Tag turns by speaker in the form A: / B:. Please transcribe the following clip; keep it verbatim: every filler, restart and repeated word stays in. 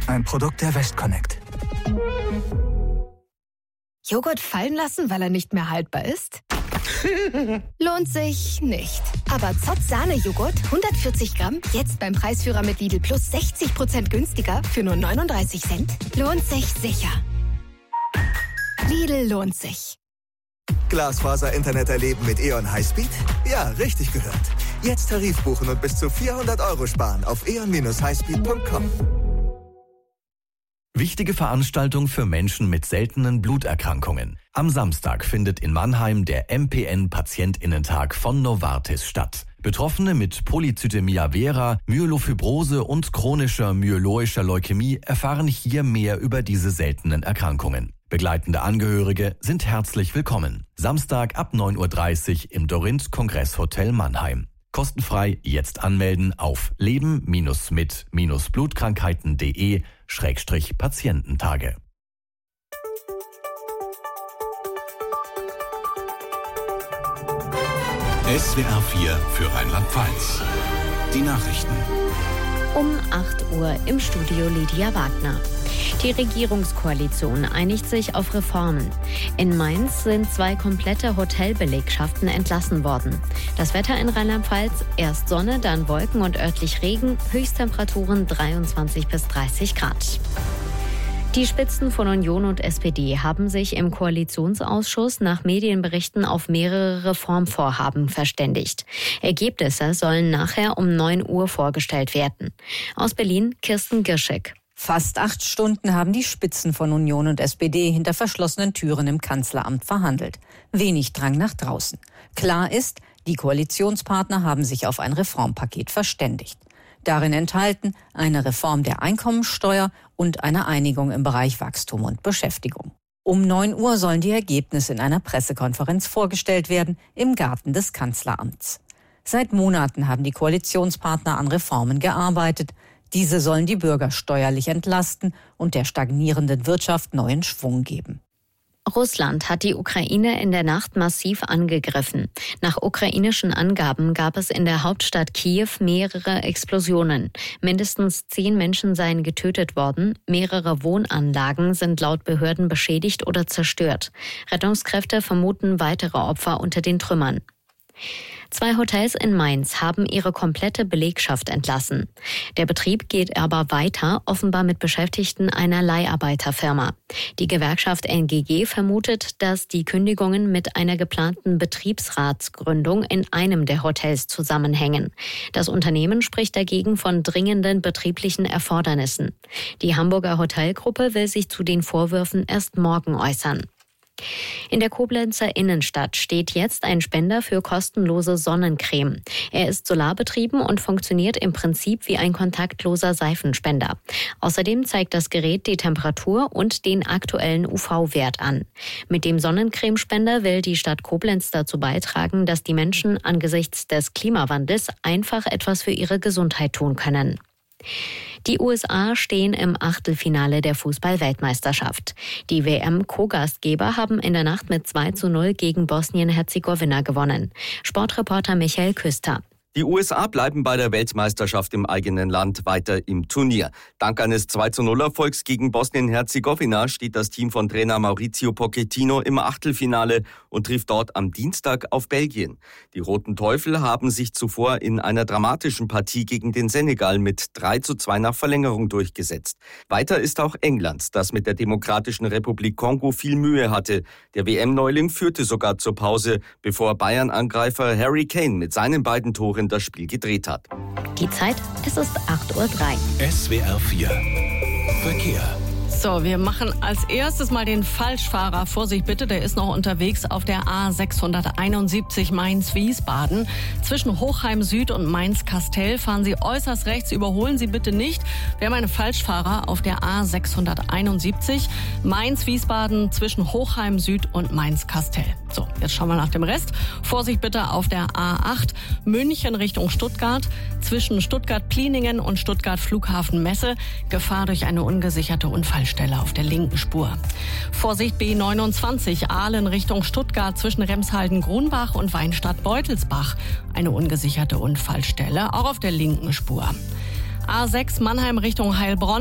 A: ein Produkt der Westconnect.
B: Joghurt fallen lassen, weil er nicht mehr haltbar ist? Lohnt sich nicht. Aber Zott Sahne-Joghurt, hundertvierzig Gramm, jetzt beim Preisführer mit Lidl Plus sechzig Prozent günstiger für nur neununddreißig Cent. Lohnt sich sicher. Lidl lohnt sich.
C: Glasfaser-Internet erleben mit E O N Highspeed? Ja, richtig gehört. Jetzt Tarif buchen und bis zu vierhundert Euro sparen auf e o n Bindestrich highspeed punkt com.
D: Wichtige Veranstaltung für Menschen mit seltenen Bluterkrankungen. Am Samstag findet in Mannheim der M P N-Patientinnentag von Novartis statt. Betroffene mit Polycythemia vera, Myelofibrose und chronischer myeloischer Leukämie erfahren hier mehr über diese seltenen Erkrankungen. Begleitende Angehörige sind herzlich willkommen. Samstag ab neun Uhr dreißig im Dorint Kongresshotel Mannheim. Kostenfrei jetzt anmelden auf leben-mit-blutkrankheiten.de Schrägstrich Patiententage.
E: S W R vier für Rheinland-Pfalz. Die Nachrichten.
F: Um acht Uhr im Studio Lydia Wagner. Die Regierungskoalition einigt sich auf Reformen. In Mainz sind zwei komplette Hotelbelegschaften entlassen worden. Das Wetter in Rheinland-Pfalz: erst Sonne, dann Wolken und örtlich Regen, Höchsttemperaturen dreiundzwanzig bis dreißig Grad. Die Spitzen von Union und S P D haben sich im Koalitionsausschuss nach Medienberichten auf mehrere Reformvorhaben verständigt. Ergebnisse sollen nachher um neun Uhr vorgestellt werden. Aus Berlin Kirsten Girschek.
G: Fast acht Stunden haben die Spitzen von Union und S P D hinter verschlossenen Türen im Kanzleramt verhandelt. Wenig Drang nach draußen. Klar ist, die Koalitionspartner haben sich auf ein Reformpaket verständigt. Darin enthalten eine Reform der Einkommensteuer und eine Einigung im Bereich Wachstum und Beschäftigung. Um neun Uhr sollen die Ergebnisse in einer Pressekonferenz vorgestellt werden im Garten des Kanzleramts. Seit Monaten haben die Koalitionspartner an Reformen gearbeitet. Diese sollen die Bürger steuerlich entlasten und der stagnierenden Wirtschaft neuen Schwung geben.
F: Russland hat die Ukraine in der Nacht massiv angegriffen. Nach ukrainischen Angaben gab es in der Hauptstadt Kiew mehrere Explosionen. Mindestens zehn Menschen seien getötet worden. Mehrere Wohnanlagen sind laut Behörden beschädigt oder zerstört. Rettungskräfte vermuten weitere Opfer unter den Trümmern. Zwei Hotels in Mainz haben ihre komplette Belegschaft entlassen. Der Betrieb geht aber weiter, offenbar mit Beschäftigten einer Leiharbeiterfirma. Die Gewerkschaft N G G vermutet, dass die Kündigungen mit einer geplanten Betriebsratsgründung in einem der Hotels zusammenhängen. Das Unternehmen spricht dagegen von dringenden betrieblichen Erfordernissen. Die Hamburger Hotelgruppe will sich zu den Vorwürfen erst morgen äußern. In der Koblenzer Innenstadt steht jetzt ein Spender für kostenlose Sonnencreme. Er ist solarbetrieben und funktioniert im Prinzip wie ein kontaktloser Seifenspender. Außerdem zeigt das Gerät die Temperatur und den aktuellen U V-Wert an. Mit dem Sonnencremespender will die Stadt Koblenz dazu beitragen, dass die Menschen angesichts des Klimawandels einfach etwas für ihre Gesundheit tun können. Die U S A stehen im Achtelfinale der Fußball-Weltmeisterschaft. Die W M-Co-Gastgeber haben in der Nacht mit zwei zu null gegen Bosnien-Herzegowina gewonnen. Sportreporter Michael Küster.
H: Die U S A bleiben bei der Weltmeisterschaft im eigenen Land weiter im Turnier. Dank eines zwei zu null Erfolgs gegen Bosnien-Herzegowina steht das Team von Trainer Maurizio Pochettino im Achtelfinale und trifft dort am Dienstag auf Belgien. Die Roten Teufel haben sich zuvor in einer dramatischen Partie gegen den Senegal mit drei zu zwei nach Verlängerung durchgesetzt. Weiter ist auch England, das mit der Demokratischen Republik Kongo viel Mühe hatte. Der W M-Neuling führte sogar zur Pause, bevor Bayern-Angreifer Harry Kane mit seinen beiden Toren das Spiel gedreht hat.
F: Die Zeit, es ist acht Uhr drei.
E: S W R vier Verkehr.
I: So, wir machen als erstes mal den Falschfahrer. Vorsicht bitte, der ist noch unterwegs auf der A sechshunderteinundsiebzig Mainz-Wiesbaden. Zwischen Hochheim Süd und Mainz-Kastel fahren Sie äußerst rechts, überholen Sie bitte nicht. Wir haben einen Falschfahrer auf der A sechshunderteinundsiebzig Mainz-Wiesbaden zwischen Hochheim Süd und Mainz-Kastel. So, jetzt schauen wir nach dem Rest. Vorsicht bitte auf der A acht München Richtung Stuttgart. Zwischen Stuttgart-Pliningen und Stuttgart-Flughafen-Messe. Gefahr durch eine ungesicherte Unfallstelle auf der linken Spur. Vorsicht B neunundzwanzig Aalen Richtung Stuttgart zwischen Remshalden-Grunbach und Weinstadt-Beutelsbach. Eine ungesicherte Unfallstelle, auch auf der linken Spur. A sechs Mannheim Richtung Heilbronn.